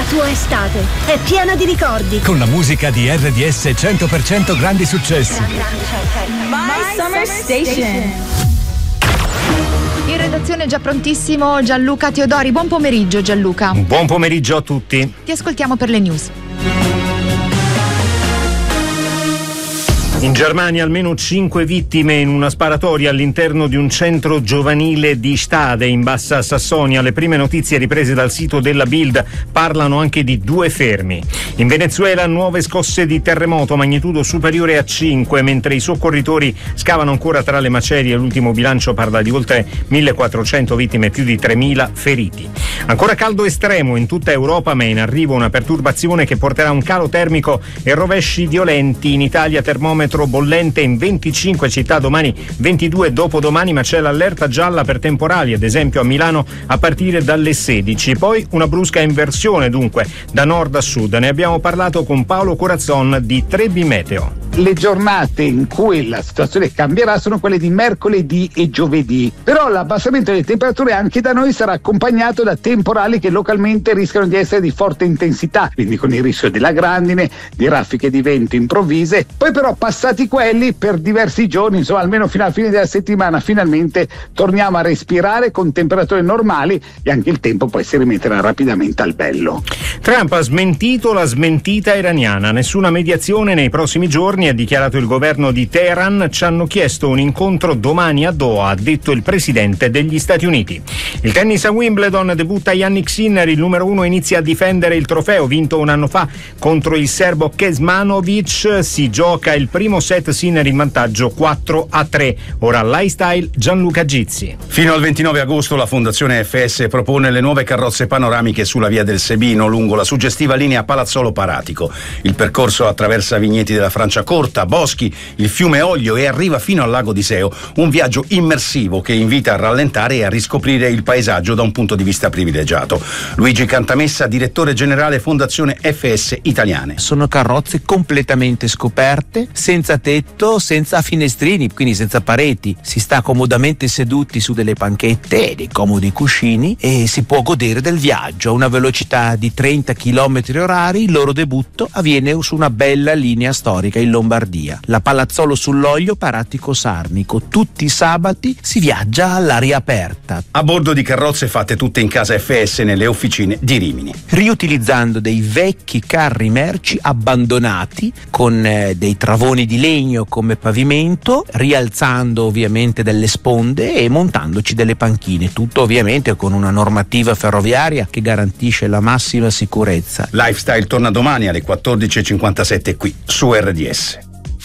tua estate è piena di ricordi. Con la musica di RDS 100% grandi successi. My Summer Station. In redazione già prontissimo Gianluca Teodori. Buon pomeriggio Gianluca. Buon pomeriggio a tutti. Ti ascoltiamo per le news. In Germania almeno 5 vittime in una sparatoria all'interno di un centro giovanile di Stade in Bassa Sassonia. Le prime notizie riprese dal sito della Bild parlano anche di 2 fermi. In Venezuela nuove scosse di terremoto, magnitudo superiore a 5, mentre i soccorritori scavano ancora tra le macerie. L'ultimo bilancio parla di oltre 1400 vittime e più di 3000 feriti. Ancora caldo estremo in tutta Europa, ma in arrivo una perturbazione che porterà un calo termico e rovesci violenti. In Italia termometro bollente in 25 città domani, 22 dopodomani, ma c'è l'allerta gialla per temporali, ad esempio a Milano a partire dalle 16. Poi una brusca inversione dunque da nord a sud. Ne abbiamo parlato con Paolo Corazzon di Trebi Meteo. Le giornate in cui la situazione cambierà sono quelle di mercoledì e giovedì, però l'abbassamento delle temperature anche da noi sarà accompagnato da temporali che localmente rischiano di essere di forte intensità, quindi con il rischio della grandine, di raffiche di vento improvvise. Poi però passati quelli, per diversi giorni, insomma almeno fino alla fine della settimana, finalmente torniamo a respirare con temperature normali e anche il tempo poi si rimetterà rapidamente al bello. Trump ha smentito la smentita iraniana. Nessuna mediazione nei prossimi giorni, ha dichiarato il governo di Teheran. Ci hanno chiesto un incontro domani a Doha, ha detto il presidente degli Stati Uniti. Il tennis a Wimbledon, debutta Jannik Sinner, il numero 1 inizia a difendere il trofeo vinto un anno fa contro il serbo Kecmanovic. Si gioca il primo set, Sinner in vantaggio 4-3. Ora Lifestyle, Gianluca Gizzi. Fino al 29 agosto la Fondazione FS propone le nuove carrozze panoramiche sulla via del Sebino lungo la suggestiva linea Palazzolo Paratico. Il percorso attraversa vigneti della Franciacorta, boschi, il fiume Oglio e arriva fino al lago di Seo, un viaggio immersivo che invita a rallentare e a riscoprire il paesaggio da un punto di vista privilegiato. Luigi Cantamessa, direttore generale Fondazione FS Italiane. Sono carrozze completamente scoperte, senza tetto, senza finestrini, quindi senza pareti. Si sta comodamente seduti su delle panchette e dei comodi cuscini e si può godere del viaggio a una velocità di 30 km/h. Il loro debutto avviene su una bella linea storica in Lombardia, la Palazzolo sull'Oglio Paratico Sarnico. Tutti i sabati si viaggia all'aria aperta. A bordo di carrozze fatte tutte in casa FS nelle officine di Rimini. Riutilizzando dei vecchi carri merci abbandonati con dei travoni di legno come pavimento, rialzando ovviamente delle sponde e montandoci delle panchine, tutto ovviamente con una normativa ferroviaria che garantisce la massima sicurezza. Lifestyle torna domani alle 14:57 qui su RDS.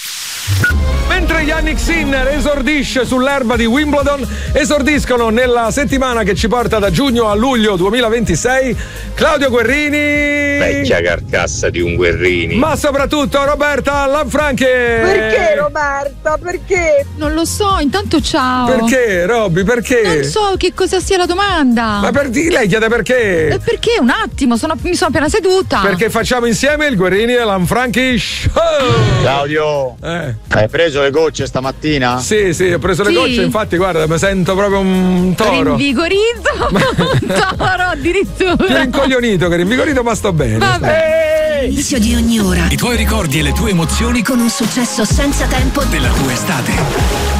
Mentre Jannik Sinner esordisce sull'erba di Wimbledon, esordiscono nella settimana che ci porta da giugno a luglio 2026 Claudio Guerrini, vecchia carcassa di un Guerrini, ma soprattutto Roberta Lanfranchi. Perché Roberta? Perché? Non lo so, intanto ciao. Perché Robby? Perché? Non so che cosa sia la domanda. Ma lei chiede perché? Perché un attimo, mi sono appena seduta. Perché facciamo insieme il Guerrini e Lanfranchi Show. Claudio, hai preso le gocce stamattina? Sì, ho preso le gocce, infatti guarda, mi sento proprio un toro. Rinvigorito, un toro addirittura. Più rincoglionito che rinvigorito, ma sto bene. Vabbè. L'inizio di ogni ora. I tuoi ricordi e le tue emozioni con un successo senza tempo della tua estate.